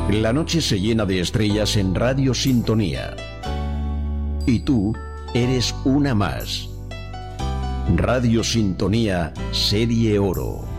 La noche se llena de estrellas en Radio Sintonía. Y tú eres una más. Radio Sintonía, Serie Oro.